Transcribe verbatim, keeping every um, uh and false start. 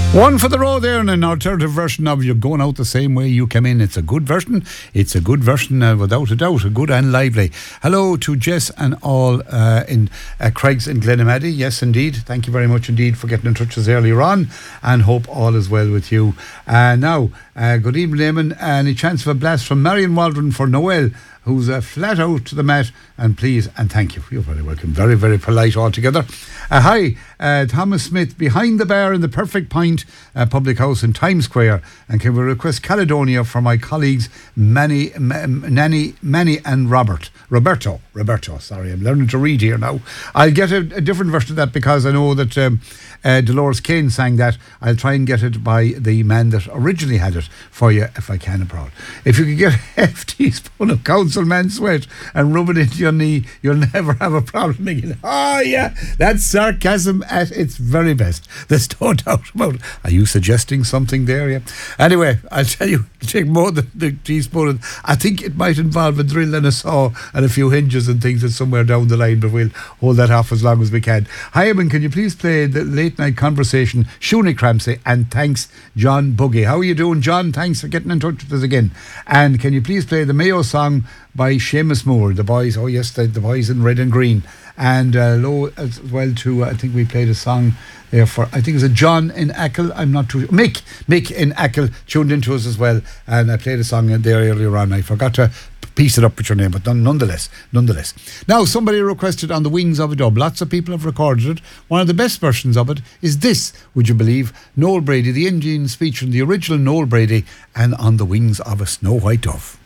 One for the road there, and an alternative version of You're Going Out the Same Way You Came In. It's a good version. It's a good version, uh, without a doubt. A good and lively. Hello to Jess and all uh, in uh, Craig's in Glenamaddy. Yes, indeed. Thank you very much indeed for getting in touch with us earlier on, and hope all is well with you. Uh, now, uh, good evening, Eamon. Any chance of a blast from Marion Waldron for Noel, who's uh, flat out to the mat, and please and thank you. You're very welcome. Very, very polite altogether. Uh, hi, uh, Thomas Smith, behind the bar in the Perfect Pint uh, Public House in Times Square, and can we request Caledonia for my colleagues Manny, M- Nanny, Manny and Robert. Roberto, Roberto, sorry, I'm learning to read here now. I'll get a, a different version of that because I know that um, uh, Dolores Kane sang that. I'll try and get it by the man that originally had it for you if I can abroad. If you could get a half teaspoon of Councilman Sweat and rub it into your knee, you'll never have a problem again. Oh yeah, that's sarcasm at its very best. There's no doubt about it. Are you suggesting something there? Yeah. Anyway, I'll tell you, take more than the teaspoon. I think it might involve a drill and a saw and a few hinges and things that's somewhere down the line, but we'll hold that off as long as we can. Hi, Eamon, can you please play the late night conversation, Shuni Cramsey, and thanks, John Buggy. How are you doing, John? Thanks for getting in touch with us again. And can you please play the Mayo song by Seamus Moore, the boys, oh yes, the, the boys in red and green. And uh, low as well too, I think we played a song there for, I think it's a John in Ackle, I'm not too, Mick, Mick in Ackle tuned into us as well, and I played a song there earlier on. I forgot to piece it up with your name, but nonetheless, nonetheless. Now, somebody requested On the Wings of a Dove. Lots of people have recorded it. One of the best versions of it is this, would you believe? Noel Brady, the Indian speech from the original Noel Brady, and On the Wings of a Snow White Dove.